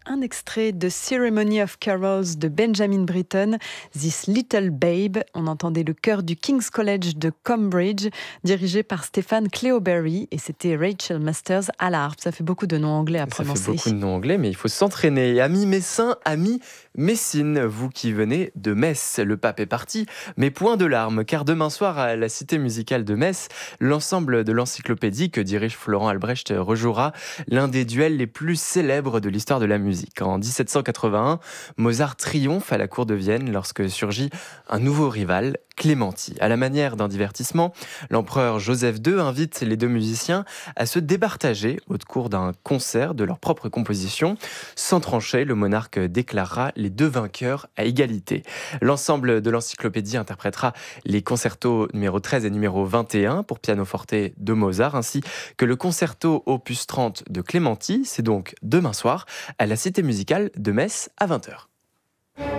un extrait de Ceremony of Carols de Benjamin Britten, This Little Babe. On entendait le chœur du King's College de Cambridge, dirigé par Stéphane Cleoberry, et c'était Rachel Masters à la harpe. Ça fait beaucoup de noms anglais à Ça fait prononcer. beaucoup de noms anglais, mais il faut s'entraîner. Amis messins, amis Messines, vous qui venez de Metz, le pape est parti, mais point de larmes, car demain soir à la Cité musicale de Metz, l'ensemble de l'encyclopédie que dirige Florent Albrecht rejouera l'un des duels les plus célèbres de l'histoire de la musique. En 1781, Mozart triomphe à la cour de Vienne lorsque surgit un nouveau rival, Clémenti. À la manière d'un divertissement, l'empereur Joseph II invite les deux musiciens à se départager au cours d'un concert de leur propre composition. Sans trancher, le monarque déclarera les deux vainqueurs à égalité. L'ensemble de l'encyclopédie interprétera les concertos numéro 13 et numéro 21 pour pianoforte de Mozart, ainsi que le concerto opus 30 de Clémenti. C'est donc demain soir à la Cité musicale de Metz à 20h.